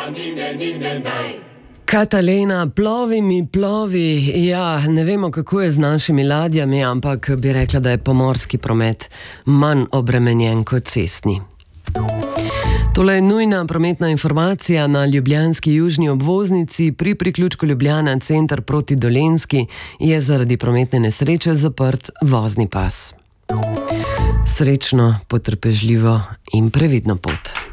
Katalena, plovi mi, plovi. Ja, ne vemo, kako je z našimi ladjami, ampak bi rekla, da je pomorski promet manj obremenjen kot cestni. Tole je nujna prometna informacija na ljubljanski južni obvoznici. Pri priključku Ljubljana center proti Dolenjski je zaradi prometne nesreče zaprt vozni pas. Srečno, potrpežljivo in previdno pot.